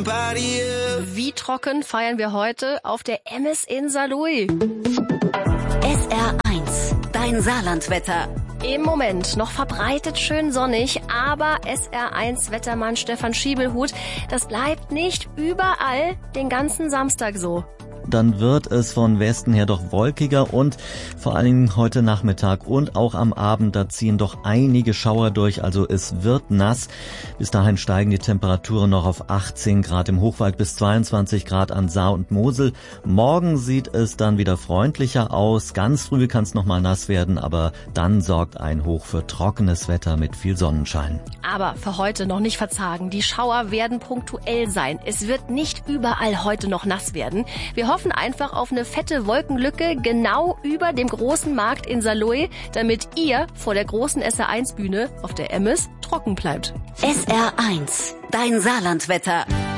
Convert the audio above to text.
somebody else. Wie trocken feiern wir heute auf der Emmis in Saarlouis? SR1, dein Saarlandwetter. Im Moment noch verbreitet schön sonnig, aber SR1-Wettermann Stefan Schiebelhut, das bleibt nicht überall den ganzen Samstag so. Dann wird es von Westen her doch wolkiger und vor allen Dingen heute Nachmittag und auch am Abend, da ziehen doch einige Schauer durch, also es wird nass. Bis dahin steigen die Temperaturen noch auf 18 Grad im Hochwald bis 22 Grad an Saar und Mosel. Morgen sieht es dann wieder freundlicher aus. Ganz früh kann es nochmal nass werden, aber dann sorgt ein Hoch für trockenes Wetter mit viel Sonnenschein. Aber für heute noch nicht verzagen. Die Schauer werden punktuell sein. Es wird nicht überall heute noch nass werden. Wir hoffen einfach auf eine fette Wolkenlücke genau über dem großen Markt in Saarlouis, damit ihr vor der großen SR1-Bühne auf der Emmis trocken bleibt. SR1, dein Saarlandwetter.